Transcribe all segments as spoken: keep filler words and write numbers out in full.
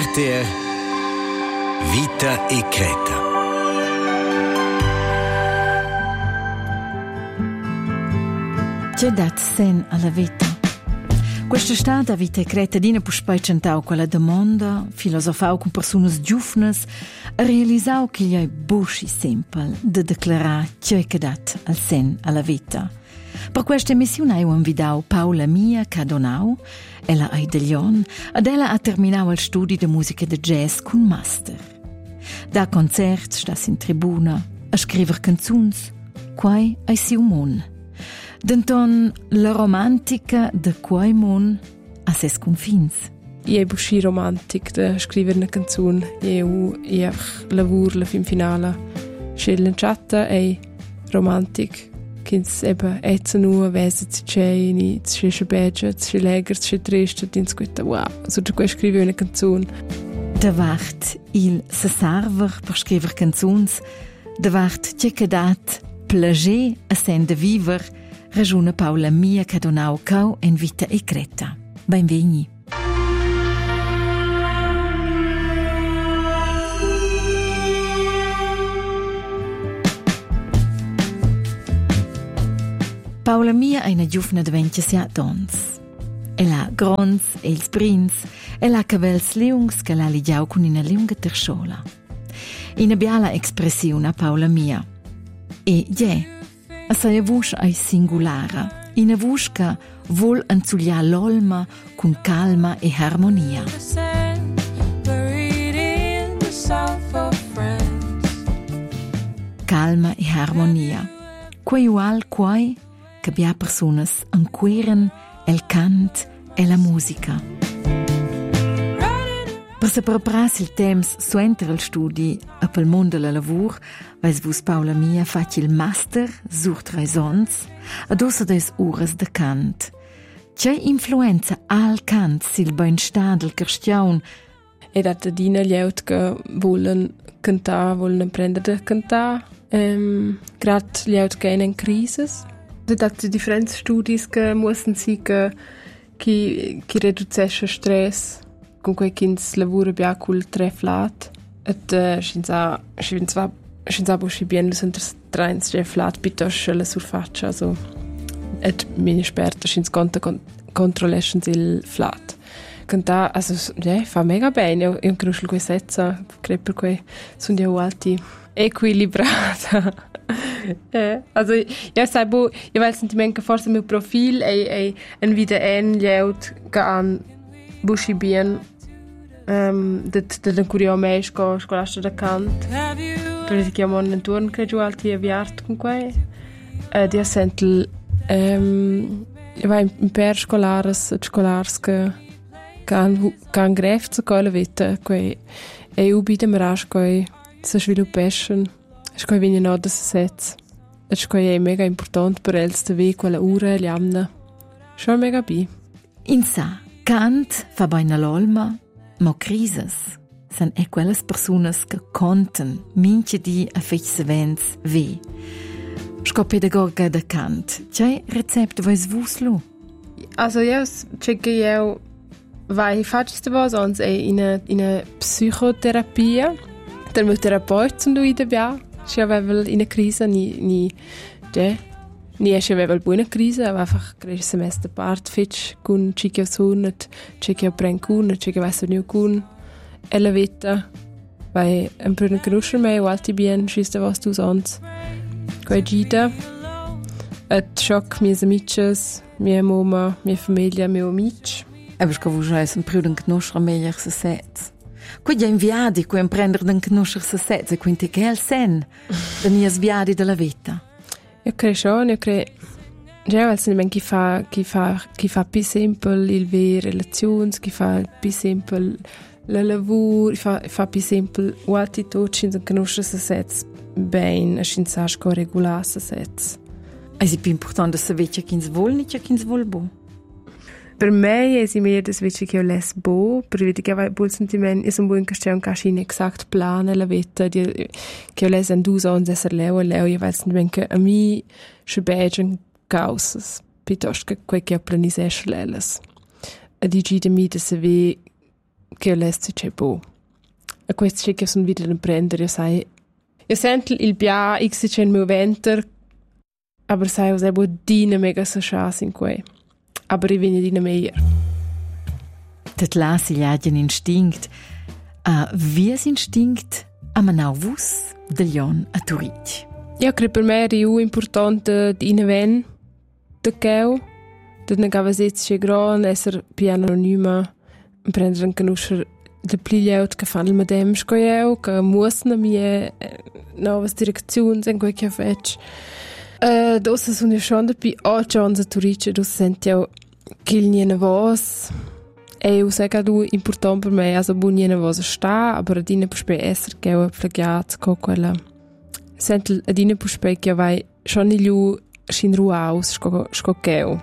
R T R Vita e Creta. C'è dat sen alla vita. Questa stata vita e Creta dina può poi centau quella domanda, filosofau con persone giufnes, e realisau che gli è busci semple de declarare c'è che dat al sen alla vita. Per questa emissione ho invitato Paula Mia Cadonau, ella è di Lyon, ed ella ha terminato il studio di musica di jazz con master. Da concerti, sta in tribuna, a scrivere canzoni, quai è siu mon. Denton la romantica de quai mon a ses confins. Io è busci romantic de scrivere una canzone, io io lavoro la fin finale. Scella chatta è romantic. Kins eben etze nur wese ci c'è ni ci c'è beige ci leger ci triste dins questa wow so tu scrivi una canzone da vart il se server per scrivere canzons da vart c'è che dat plager a sen de viver ragione Paula Mia Cadonau cau en Vita e Creta. Benveni. Paula Mia è una giovane di ventisette anni. Ella ha grons e ils brins, ella ha cavels lungs che l'ha ligiau con una lunga tersciola. Ina biala espressione Paula Mia. E je, a sua voce è singolare, una voce che vuol anzugliare l'olma con calma e armonia. Calma e armonia. Quei ual quai che abbia personas anqueren el cant e la musica. Per se prepararsi il temps suenter il studi e pel mondo del lavoro, vais vus Paula Mia faci il master sur raisons ed ossa des ures de cant. C'è influenza al cant sil benstà del cristian? E dat dina lieut che volen cantar, volen apprendere a cantar. Um, grad lieut che in crisis. Dat differenti studi che mussten si che chi chi riducesce stress con quei kins lavora bia col treflat et scinza scinza scinza busci bien los unter trains treflat pitos la surfaccia so et mini esperta scins conta controllation il flat canta also ja fa mega bene io crusel quei setza creper quei sun di alti equilibrata. Eh, also ja sabo io vel sentiment che forse mio profil è è en vida en lieut gan buschi bien ehm det det curio mes co scolasta da cant per si chiamo un turn che giù alti aviart con quei eh dia sentel ehm io vai in per scolares scolars che gan gan greft so cola vita quei e ubi dem rasch quei se sviluppation es coi vegna no da sets. Es coi è mega important per els de ve quella ura liamna. Schon mega bi. In sa, cant fa baina l'olma, mo crises. San è quelles personas che conten minche di a fech sevens ve. Sco pedagoga da cant. C'è recept vois vuslo? Also ja, c'è che io vai faciste was ons è in a in a psicoterapia. Der mio terapeut zum du ida bia. Ci aveva in crisi ni ni de ni esce aveva buona crisi aveva einfach cresce semester part fitch con cicchio sunet cicchio prencun cicchio vaso new kun e la vita vai un po' ne conoscer me alti bien schiste was du sonst quei gita et schock mie amiches mia mama mia famiglia mio amici aber sco vu jais un po' ne conoscer meglio se set. Quindi inviadi che imprendere di conoscere se stessi, quindi che è il sen dei sviadi della vita. Io credo, io credo, già chi fa, chi fa, chi fa più semplice il vero relazioni, chi fa più semplice il lavoro, fa, fa più semplice qualche tutto, di conoscere se stessi bene, senza regolare se stessi. È più importante sapere chi si vuole e chi si vuole bene. Per me è meglio das wichtig che io les bo, per vedi che vai buon sentiment, è un buon question che in exact plan la vita di che io les en dus ans esser leo leo io vai sentiment che a mi schbegen causas, piuttosto che quel che planisce leles. A di gi de mi de se ve che lesse c'è bo. A questo c'è che sono wieder a prendere, io sai, io sento il bia x c'è il mio venter, aber sai, io bo dina mega sa chance in quei, aber io viene dina meglio. Det lasi gli un instinct, a vies instinct a manau vus de Lion a Turit. Io credo per me è importante di ven de keu, de ne gavazets che gran esser piano anonima, prendere un canuscer de pliaut che fanno il medem scoieu, che muosna mie novas direcziuns en quei che fetch. Uh, dossa sono io schon pi a chance a Turit, dossa sentio che il niene vos. E io sai che è importante per me, also buon niene vos sta, aber adine puspe esser che ho plagiat co quella. Sento adine puspe che vai schon ilu shin ruaus sco sco keu.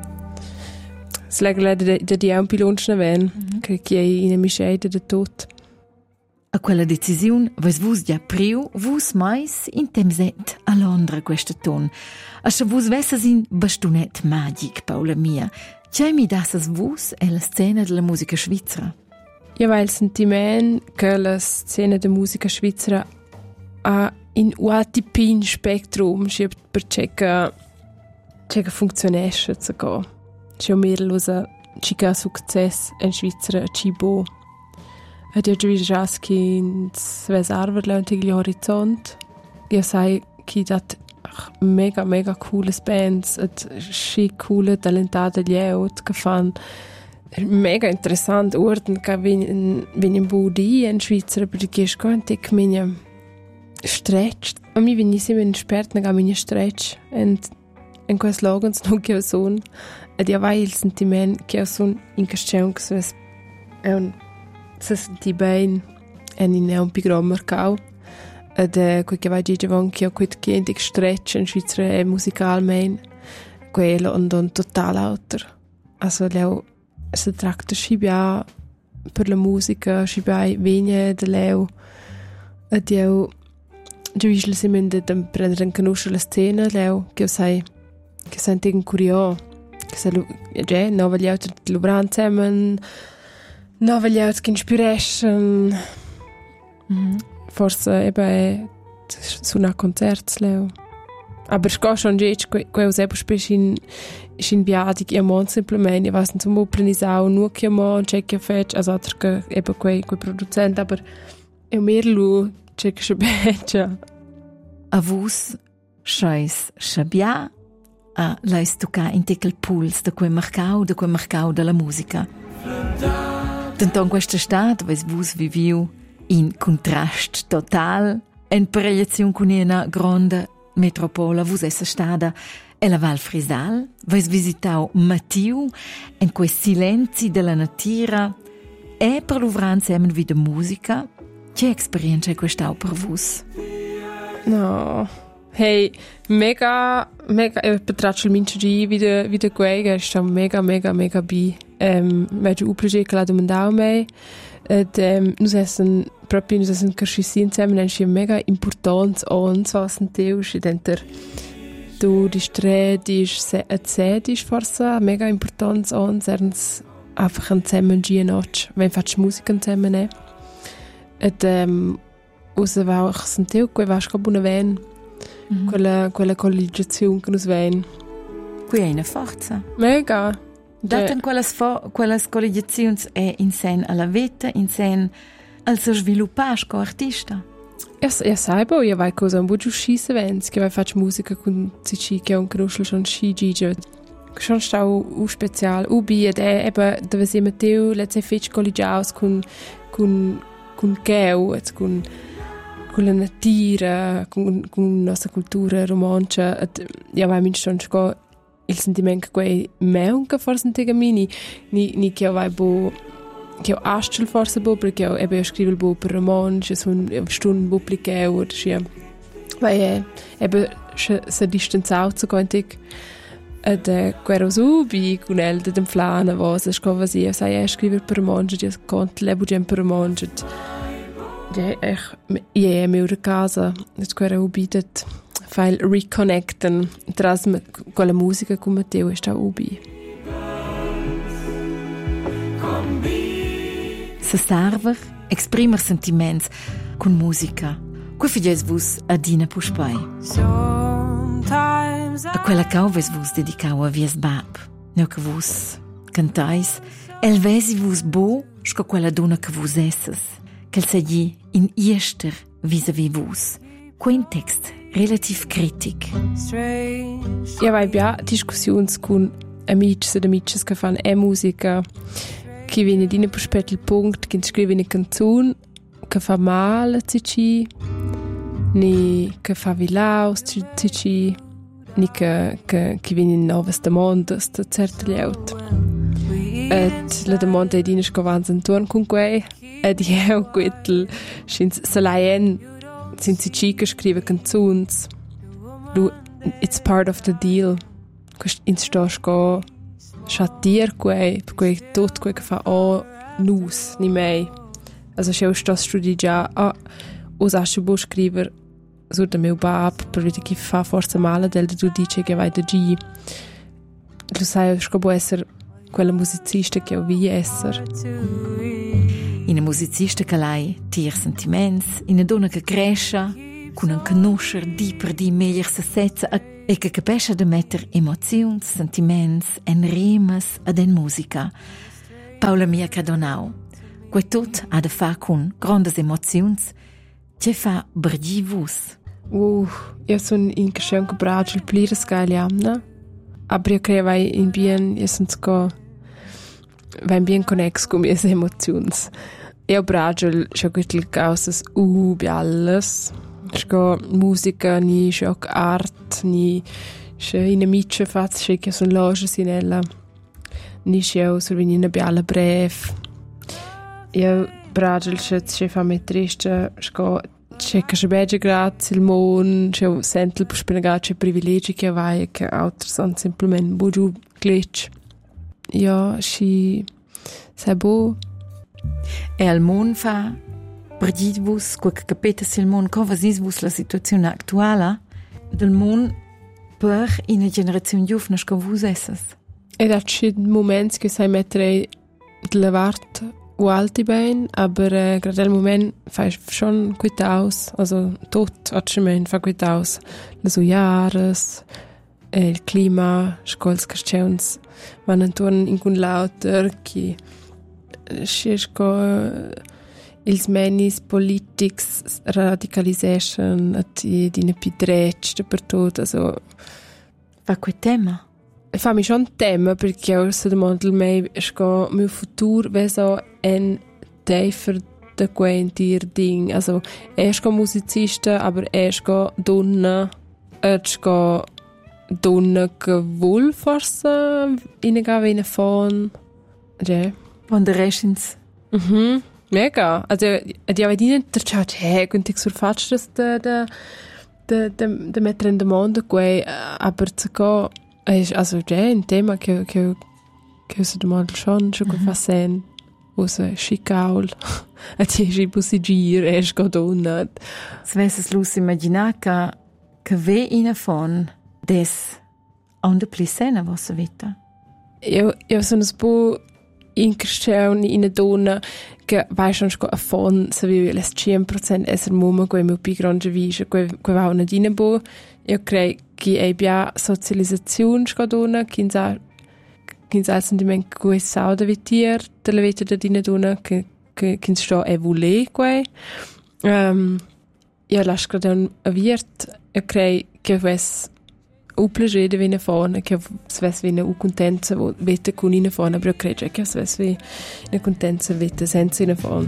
Slegla de de di un pilonchna ven che che in mischeide de tot. A quella decisione vais vus già priu vus mais in temset a Londra questa ton. A se vus vessas in bastonet magic Paula mia. C'è mi dassas vus è la scena della musica svizzera. Io vai il sentiment che la scena della musica svizzera ha in un pin spectrum, c'è per c'è che c'è che funzionesce so go. C'è mer losa chica success in Svizzera cibo. Ed io già già che sves arver leunt gli horizont. Io sai che dat mega mega cooles bands et schick coole talentate lieut che fan mega interessant orden che wenn wenn in Budi in Svizzera perché sco antic minia stretch a mi wenn ich sieben spert na minia stretch and in quei slogans non che son ed ja vai il sentiment che son in questione che es è un se senti bene en in un piccolo mercato ed quel che vai dire anche quel che è stretch in Svizzera è musicalmente quello and un total autor also leo se tratta scibia per la musica scibia viene de leo ed io giuisle si mende de prendere in conoscere la scena leo che sai che senti in curio che se lo già no voglio lo branzemen no voglio che inspiration mm. Forse eben su una concerts leo. Aber ich gehe schon jetzt, quel selber spielst in in Biadig ihr Mann simplement, ich weiß nicht, zum Oprenizau nur che Mann check fetch, also der eben quel quel Produzent, aber io mer lu check schbecha. A vus scheiß schabia a lais toca in tekel puls da quel mercau, da quel mercau della musica. Tanto in questa stat, ves vus viviu in contrast total en proiezione con una grande metropola vus essa stada e la Val Frisal vais visitau Matiu en quei silenzi della natura e per l'uvran semen vida musica che esperienza è quest'au per vus? No hey mega mega e betraccio il minci vida vida quei che sta mega mega mega bi ehm vedo u progetto che la domandau me ed um, nus essen proprio nus essen carscissi insieme en schi mega importants ons was senteus denter du die stredisch se et sedisch forsa mega importants ons erns einfach zusammen gienoch wenn fatsch musik zusammen ne ed um, usa va auch senteu que vas co buna ven mm-hmm. quella quella collegiazione che nus ven qui è una forza mega. Daten quelles fo quelles collegiazions è in sen alla vita in sen al so sviluppar co artista. Ja, ja sai bo, ja vai cosa un bugiu schieße vens, che vai faccio musica con cici che un cruschel schon schi gige. Schon stau u special u bi ed è eba dove si metteu let's say fetch collegiaus con con con keu et con con la natura con con nostra cultura romancia et ja vai min schon sco il sentimento che me che forse non te mini ni ni che vai bo che ho astel forse bo perché ho ebe scrivo bo per romanzo sono stund pubblicare o sia vai ebe se distanziato so quantic ed quero subi con el de dem flana was es co was io sai scrive per romanzo di cont le bu per romanzo ja ich ie me ur casa es quero ubitet file reconnecten tras con la musica con Matteo e sta ubi. se server, exprimer sentiments con musica. Quei figlies vus adina puspai. A quella cau ves vus dedicau a vies bab. Neu che vus cantais, el vesi vus bo sco quella donna che vus esses, ch'el segli in iester vis-a-vis vus. Quin text relativ critic. Ja vai bia discussions con amici ed amici che fan e musica, che viene dine per spet il punct che scrive una canzone che fa male cici, ni che fa vilaus cici, ni che che che viene in novas demandas da certe leut. Et la domanda è dine scovans intorno con quei, ed io quittel schins salaien sind cici che scrive canzons. Du, it's part of the deal. Quest in stas go schattier quei, quei tot quei che fa o nus ni mei. Also schau stas studi già a usasche bo scriver so da meu bab per vedi che fa forza male del du dice che vai da gi. Lu sai sco bo esser quella musicista che ho vi esser. Una musicista che lei tier sentiments, una donna che cresce, con un conoscer di per di meglio se setza e che capisce di mettere emozioni, sentiments en rimes ad en musica. Paula Mia Cadonau, quei tot ha da fa con grandes emozioni, che fa bergi vus. Uh, io sono in cresceu che braccio il plire scali amna, aber io credo vai in bien, io sono sco vai bien connex con mie emozioni. Io braccio scho quel causas u bialles, sco musica ni scho art ni sche in amici faz sche che son loge sinella. Ni scho so venina bialla brev. Io braccio sche fa me triste sco che che bege grazie il mon, scho sentel per spiegare privilegi che vai che altri sono semplicemente bugiu glitch. Io si sai bo. E al mon fa bergi vus quel che capite sil mon come sis vus la situazione attuale del mon per una generazione giovane sco vus esses. E da ci momenti che sai mettere de vart u alti ben, aber äh, gerade im Moment fa schon gut aus, also tot atschmen fa gut aus. Les Jahres, äh, il clima, scols carceuns, van intorno in cun lauter che sco ils menis politics radicalization at dine pi dretsch per tot, also fa quel tema. Fa mi schon tema perché io se domando il mei sco mio futuro veso en tiefer da quentir ding, also er sco musicista, aber er sco donna, er sco donna che vuol forse in gava in fon, ja. Von der Reschins. Mhm, mega. Also die haben ihnen der Chat hey, könnt ich sur fatsch das der der der der mettere in der Monde quei, aber zu go ist also ja ein Thema che che che so domanda schon schon fa sen usa schicaul a ti busi gir es go donna. Svesses lus immaginar che che ve in fon des on de plisena vossa vita. Io io sono spo in cresceu in una donna che vai schon sco a fon se vi les cien procent esser mumma quei meu pi grande visce quei quei va una dina bo io crei che è bia socializzazione sco donna che sa che sa sentiment quei sauda vitier della vita da dina donna che che che sto e vole quei um, io lascio grade un aviert io crei che ves u plager de vine fona che sves vine u contenza vete con ina fona però credo che sves vi una contenza vete senza ina fona.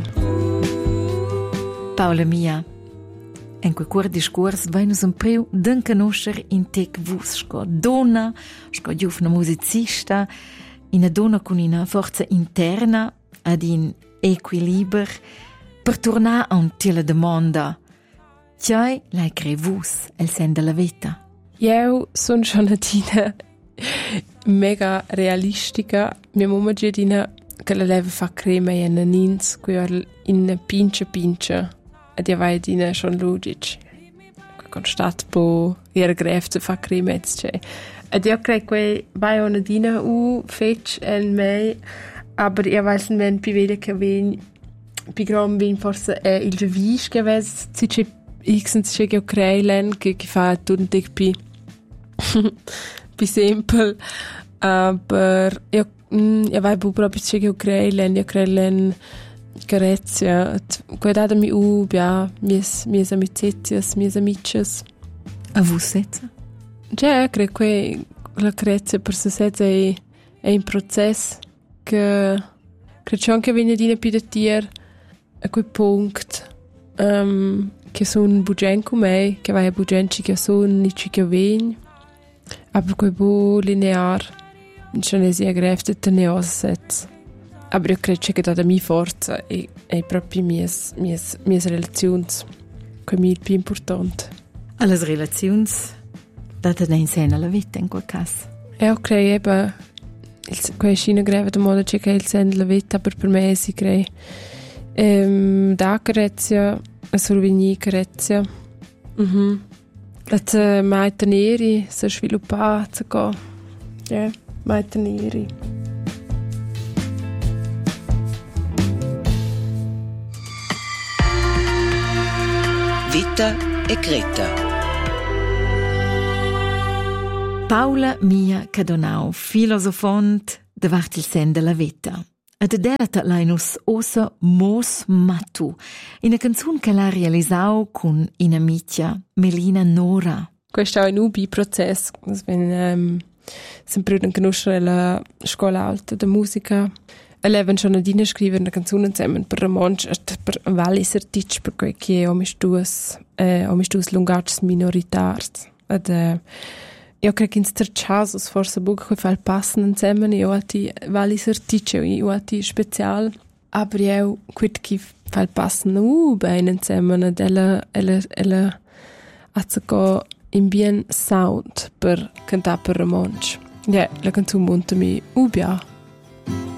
Paula Mia, in quel cuor discurs vai nus un priu d'en conoscer in tec vus sco donna, sco giovna musicista, una donna con una forza interna ad in equiliber per tornar a un tila domanda. Tjai lai cre vus el sen della vita. Io sono schon una tina mega realistica. Mia mamma dice tina che la leva fa crema e una nins quel in pincha pincha ed io vai tina schon logic con stat po era grefte fa crema etc. Ed io credo che vai una tina u fetch en mei aber io weiß wenn pi vede che ven pi gran vin forse è il vis che avess si c'è x che che creilen che che fa tutto pi pi semple aber io io vai proprio che che creilen io creilen Carezia, guardate mi u, ja, mies mies amicetias, mies amiches. A vus setza? Ja, credo che la carezia per se setza è, è un processo che credo anche viene di più da tier a quel punto um, che sono bugen come me, che vai a bugen ci che sono, ni ci che ven, aber quel bu linear, non c'è ne sia grefte te ne setza. Aber io credo che da mia forza è, è proprio mie, mie, mie relazioni che mi è più importante. Alle relazioni date da insegna la vita in quel caso. Io credo che quella scena greve da modo che il sen la vita per per me si crea ehm, da carezia a sorvigni carezia mhm la mai teneri si sviluppata co ja mai teneri. Vita e Creta. Paula Mia Cadonau, filosofont davart il sen della vita. Ed edera lainus osa Mos Matu, in una canzone che l'ha realizzato con inamicia Melina Nora. Questo è un ubi processo, wenn ähm, sempre una conoscere la scuola alta di musica. Eleven schon adina scrivere una canzone insieme per Ramonch per vali sertic per quei che ho mistus eh ho mistus lungacs minoritars ed eh, io credo che in ster casos forse buco che fa il passen insieme io ati vali sertic io ati special aber io quid che fa il passen u bene insieme della ella ella azco in bien sound per cantare per Ramonch. Ja, la canzone monta mi ubia